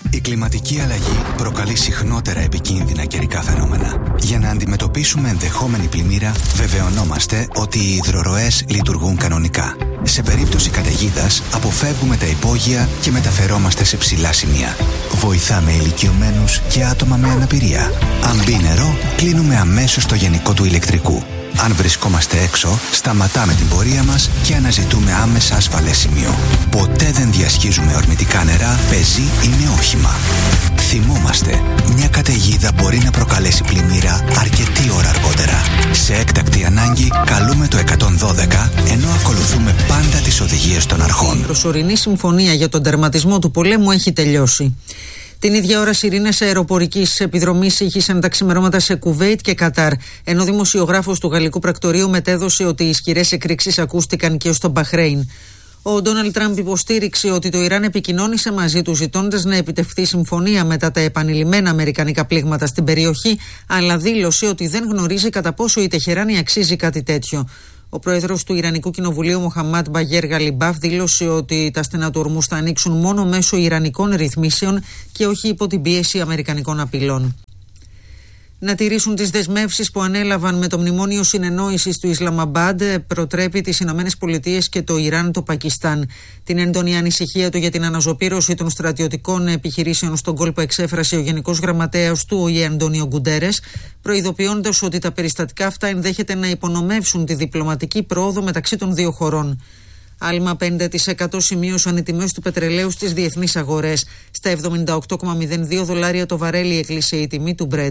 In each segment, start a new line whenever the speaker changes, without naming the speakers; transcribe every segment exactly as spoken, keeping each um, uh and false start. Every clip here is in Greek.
Η κλιματική αλλαγή προκαλεί συχνότερα επικίνδυνα καιρικά φαινόμενα. Για να αντιμετωπίσουμε ενδεχόμενη πλημμύρα, βεβαιωνόμαστε ότι οι υδροροές λειτουργούν κανονικά. Σε περίπτωση καταιγίδας, αποφεύγουμε τα υπόγεια και μεταφερόμαστε σε ψηλά σημεία. Βοηθάμε ηλικιωμένους και άτομα με αναπηρία. Αν μπει νερό, κλείνουμε αμέσως το γενικό του ηλεκτρικού. Αν βρισκόμαστε έξω, σταματάμε την πορεία μας και αναζητούμε άμεσα ασφαλές σημείο. Ποτέ δεν διασχίζουμε ορμητικά νερά, πεζή ή με όχημα. Θυμόμαστε, μια καταιγίδα μπορεί να προκαλέσει πλημμύρα αρκετή ώρα αργότερα. Σε έκτακτη ανάγκη, καλούμε το εκατόν δώδεκα, ενώ ακολουθούμε πάντα τις οδηγίες των αρχών.
Η προσωρινή συμφωνία για τον τερματισμό του πολέμου έχει τελειώσει. Την ίδια ώρα, σιρήνες αεροπορικής επιδρομής ήχησαν τα ξημερώματα σε Κουβέιτ και Κατάρ, ενώ δημοσιογράφος του γαλλικού πρακτορείου μετέδωσε ότι οι ισχυρές εκρήξεις ακούστηκαν και στο Μπαχρέιν. Ο Ντόναλντ Τραμπ υποστήριξε ότι το Ιράν επικοινώνησε μαζί του ζητώντας να επιτευχθεί συμφωνία μετά τα επανειλημμένα αμερικανικά πλήγματα στην περιοχή, αλλά δήλωσε ότι δεν γνωρίζει κατά πόσο η Τεχεράνη αξίζει κάτι τέτοιο. Ο πρόεδρος του Ιρανικού Κοινοβουλίου, Μοχαμάντ Μπαγέρ Γαλιμπάφ, δήλωσε ότι τα στενά του ορμούς θα ανοίξουν μόνο μέσω ιρανικών ρυθμίσεων και όχι υπό την πίεση αμερικανικών απειλών. Να τηρήσουν τις δεσμεύσεις που ανέλαβαν με το Μνημόνιο Συνεννόησης του Ισλαμαμπάντ προτρέπει τις Ηνωμένες Πολιτείες και το Ιράν το Πακιστάν. Την έντονη ανησυχία του για την αναζωπήρωση των στρατιωτικών επιχειρήσεων στον κόλπο εξέφρασε ο Γενικός Γραμματέας του Ο Η Ε Αντόνιο Γκουντέρες, προειδοποιώντας ότι τα περιστατικά αυτά ενδέχεται να υπονομεύσουν τη διπλωματική πρόοδο μεταξύ των δύο χωρών. Άλμα πέντε τοις εκατό σημείωσαν οι τιμές του πετρελαίου στις διεθνείς αγορές. Στα εβδομήντα οκτώ κόμμα μηδέν δύο δολάρια το βαρέλι έκλεισε η τιμή του Brent.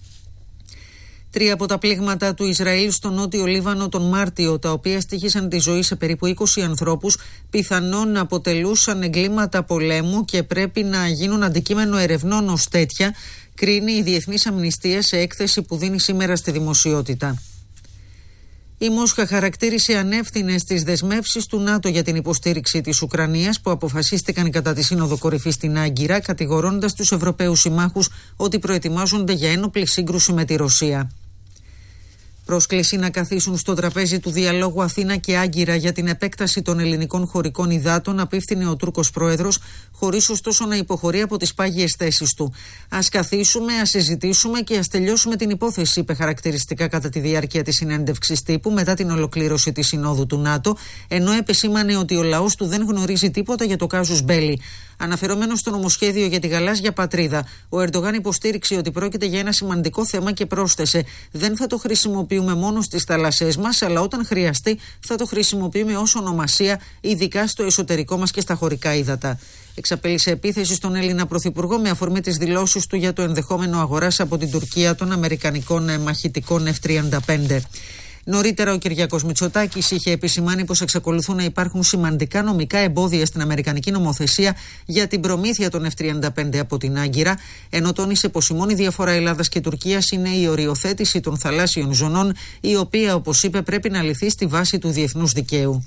Τρία από τα πλήγματα του Ισραήλ στο νότιο Λίβανο τον Μάρτιο, τα οποία στοίχησαν τη ζωή σε περίπου είκοσι ανθρώπους, πιθανόν να αποτελούσαν εγκλήματα πολέμου και πρέπει να γίνουν αντικείμενο ερευνών ως τέτοια, κρίνει η Διεθνής Αμνηστία σε έκθεση που δίνει σήμερα στη δημοσιότητα. Η Μόσχα χαρακτήρισε ανεύθυνες τις δεσμεύσεις του ΝΑΤΟ για την υποστήριξη της Ουκρανίας που αποφασίστηκαν κατά τη Σύνοδο Κορυφής στην Άγκυρα, κατηγορώντας τους Ευρωπαίους συμμάχους ότι προετοιμάζονται για ένοπλη σύγκρουση με τη Ρωσία. Πρόσκληση να καθίσουν στο τραπέζι του διαλόγου Αθήνα και Άγκυρα για την επέκταση των ελληνικών χωρικών υδάτων απίφθινε ο Τούρκος πρόεδρος, χωρίς ωστόσο να υποχωρεί από τις πάγιες θέσεις του. Ας καθίσουμε, ας συζητήσουμε και ας τελειώσουμε την υπόθεση, είπε χαρακτηριστικά κατά τη διάρκεια της συνέντευξης τύπου μετά την ολοκλήρωση της Συνόδου του ΝΑΤΟ, ενώ επεσήμανε ότι ο λαός του δεν γνωρίζει τίποτα για το κάζους μπέλι. Αναφερόμενο στο νομοσχέδιο για τη γαλάζια πατρίδα, ο Ερντογάν υποστήριξε ότι πρόκειται για ένα σημαντικό θέμα και πρόσθεσε: δεν θα το χρησιμοποιούμε μόνο στις θάλασσές μας, αλλά όταν χρειαστεί θα το χρησιμοποιούμε ως ονομασία, ειδικά στο εσωτερικό μας και στα χωρικά ύδατα. Εξαπέλυσε επίθεση στον Έλληνα Πρωθυπουργό με αφορμή τις δηλώσεις του για το ενδεχόμενο αγοράς από την Τουρκία των αμερικανικών μαχητικών εφ τριάντα πέντε. Νωρίτερα, ο Κυριάκος Μητσοτάκης είχε επισημάνει πως εξακολουθούν να υπάρχουν σημαντικά νομικά εμπόδια στην αμερικανική νομοθεσία για την προμήθεια των εφ τριάντα πέντε από την Άγκυρα, ενώ τόνισε πως η μόνη διαφορά Ελλάδας και Τουρκίας είναι η οριοθέτηση των θαλάσσιων ζωνών, η οποία, όπως είπε, πρέπει να λυθεί στη βάση του διεθνούς δικαίου.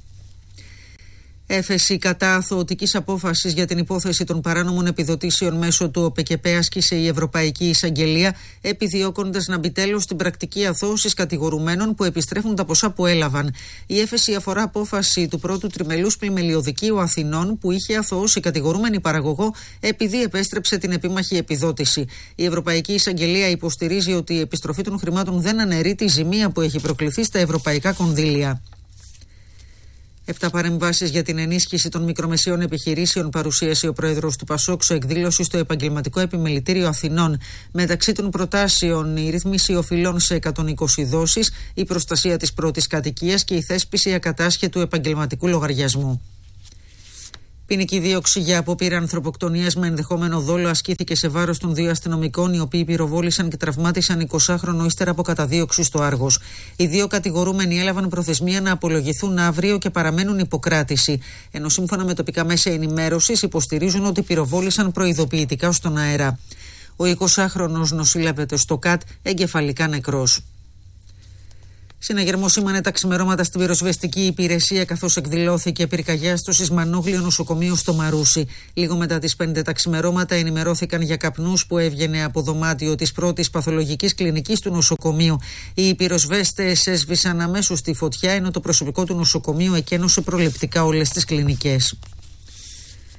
Έφεση κατά αθωωτικής απόφασης για την υπόθεση των παράνομων επιδοτήσεων μέσω του ΟΠΕΚΕΠΕ άσκησε η Ευρωπαϊκή Εισαγγελία, επιδιώκοντας να μπει τέλος στην πρακτική αθώωσης κατηγορουμένων που επιστρέφουν τα ποσά που έλαβαν. Η έφεση αφορά απόφαση του πρώτου τριμελούς πλημελιωδικείου Αθηνών που είχε αθωώσει κατηγορούμενη παραγωγό επειδή επέστρεψε την επίμαχη επιδότηση. Η Ευρωπαϊκή Εισαγγελία υποστηρίζει ότι η επιστροφή των χρημάτων δεν αναιρεί τη ζημία που έχει προκληθεί στα ευρωπαϊκά κονδύλια. Επτά παρεμβάσεις για την ενίσχυση των μικρομεσαίων επιχειρήσεων παρουσίασε ο πρόεδρος του Πασόκ σε εκδήλωση στο Επαγγελματικό Επιμελητήριο Αθηνών. Μεταξύ των προτάσεων, η ρύθμιση οφειλών σε εκατόν είκοσι δόσεις, η προστασία της πρώτης κατοικίας και η θέσπιση ακατάσχετου επαγγελματικού λογαριασμού. Ποινική δίωξη για απόπειρα ανθρωποκτονίας με ενδεχόμενο δόλο ασκήθηκε σε βάρος των δύο αστυνομικών, οι οποίοι πυροβόλησαν και τραυμάτισαν εικοσάχρονο ύστερα από καταδίωξη στο Άργος. Οι δύο κατηγορούμενοι έλαβαν προθεσμία να απολογηθούν αύριο και παραμένουν υποκράτηση, ενώ σύμφωνα με τοπικά μέσα ενημέρωσης υποστηρίζουν ότι πυροβόλησαν προειδοποιητικά στον αέρα. Ο εικοσάχρονος νοσηλεύεται στο ΚΑΤ, εγκεφαλικά νεκρός. Συναγερμό σήμανε τα ξημερώματα στην πυροσβεστική υπηρεσία, καθώς εκδηλώθηκε πυρκαγιά στο Σισμανόγλιο νοσοκομείο στο Μαρούσι. Λίγο μετά τις πέντε τα ξημερώματα ενημερώθηκαν για καπνούς που έβγαινε από δωμάτιο της πρώτης παθολογικής κλινικής του νοσοκομείου. Οι πυροσβέστες έσβησαν αμέσως τη φωτιά, ενώ το προσωπικό του νοσοκομείου εκένωσε προληπτικά όλες τις κλινικές. Ο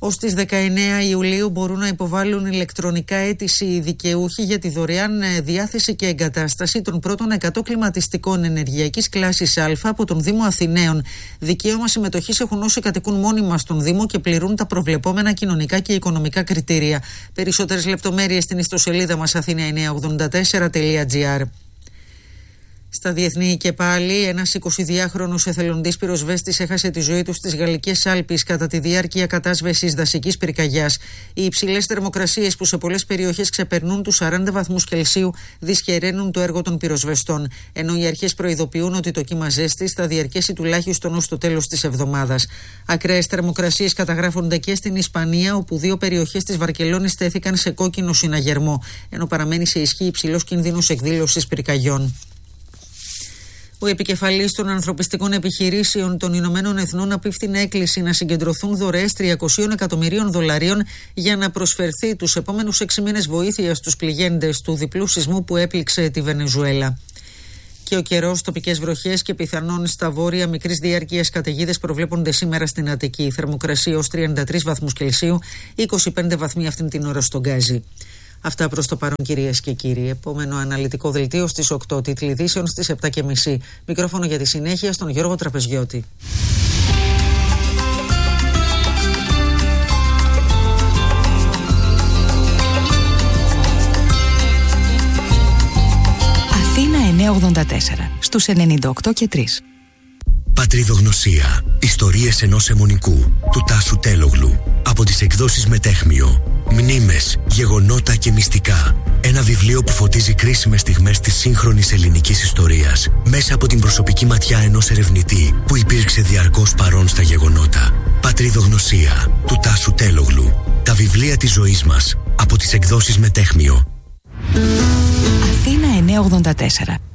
Ως τις δεκαεννέα Ιουλίου μπορούν να υποβάλουν ηλεκτρονικά αίτηση οι δικαιούχοι για τη δωρεάν διάθεση και εγκατάσταση των πρώτων εκατό κλιματιστικών ενεργειακής κλάσης Α από τον Δήμο Αθηναίων. Δικαίωμα συμμετοχής έχουν όσοι κατοικούν μόνιμα στον Δήμο και πληρούν τα προβλεπόμενα κοινωνικά και οικονομικά κριτήρια. Περισσότερες λεπτομέρειες στην ιστοσελίδα μας αθήνα εννιακόσια ογδόντα τέσσερα τελεία τζι άρ. Στα διεθνή και πάλι, ένας εικοσιδυάχρονος εθελοντής πυροσβέστης έχασε τη ζωή του στις Γαλλικές Άλπεις κατά τη διάρκεια κατάσβεσης δασικής πυρκαγιάς. Οι υψηλές θερμοκρασίες που σε πολλές περιοχές ξεπερνούν τους σαράντα βαθμούς Κελσίου δυσχεραίνουν το έργο των πυροσβεστών, ενώ οι αρχές προειδοποιούν ότι το κύμα ζέστης θα διαρκέσει τουλάχιστον ως το τέλος της εβδομάδας. Ακραίες θερμοκρασίες καταγράφονται και στην Ισπανία, όπου δύο περιοχές της Βαρκελόνης τέθηκαν σε κόκκινο συναγερμό, ενώ παραμένει σε ισχύ υψηλός κίνδυνος εκδήλωσης πυρκαγιών. Ο επικεφαλής των ανθρωπιστικών επιχειρήσεων των Ηνωμένων Εθνών απίφθινε έκκληση να συγκεντρωθούν δωρεές τριακόσια εκατομμυρίων δολαρίων για να προσφερθεί τους επόμενους έξι μήνες βοήθεια στους πληγέντες του διπλού σεισμού που έπληξε τη Βενεζουέλα. Και ο καιρός, τοπικές βροχές και πιθανόν στα βόρεια μικρής διάρκειας καταιγίδες προβλέπονται σήμερα στην Αττική. Η θερμοκρασία ως τριάντα τρεις βαθμούς Κελσίου, είκοσι πέντε βαθμοί αυτήν την ώρα στον Γκάζι. Αυτά προς το παρόν, κυρίες και κύριοι. Επόμενο αναλυτικό δελτίο στις οκτώ, τίτλοι ειδήσεων στις επτά και μισή. Μικρόφωνο για τη συνέχεια στον Γιώργο Τραπεζιώτη.
Αθήνα εννιακόσια ογδόντα τέσσερα στους ενενήντα οκτώ και τρία.
Πατριδογνωσία. Ιστορίες ενός αιμονικού του Τάσου Τέλογλου. Από τις εκδόσεις Μετέχμιο. Μνήμες, γεγονότα και μυστικά. Ένα βιβλίο που φωτίζει κρίσιμες στιγμές της σύγχρονης ελληνικής ιστορίας μέσα από την προσωπική ματιά ενός ερευνητή που υπήρξε διαρκώς παρόν στα γεγονότα. Πατριδογνωσία του Τάσου Τέλογλου. Τα βιβλία της ζωής μας. Από τις εκδόσεις Μετέχμιο.
Αθήνα εννιακόσια ογδόντα τέσσερα